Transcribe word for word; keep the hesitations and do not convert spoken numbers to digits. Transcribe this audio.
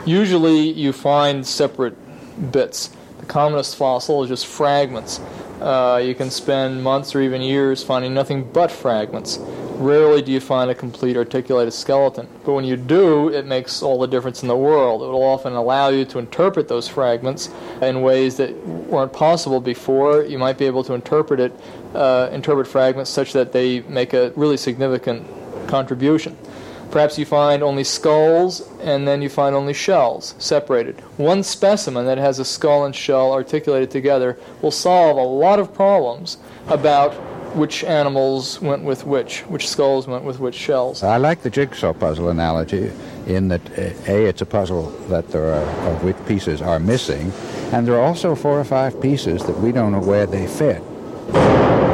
Usually you find separate bits. The commonest fossil is just fragments. Uh, you can spend months or even years finding nothing but fragments. Rarely do you find a complete articulated skeleton. But when you do, it makes all the difference in the world. It will often allow you to interpret those fragments in ways that weren't possible before. You might be able to interpret it, uh, interpret fragments such that they make a really significant contribution. Perhaps you find only skulls, and then you find only shells, separated. One specimen that has a skull and shell articulated together will solve a lot of problems about which animals went with which, which skulls went with which shells. I like the jigsaw puzzle analogy in that, A, it's a puzzle that there are, of which pieces are missing, and there are also four or five pieces that we don't know where they fit.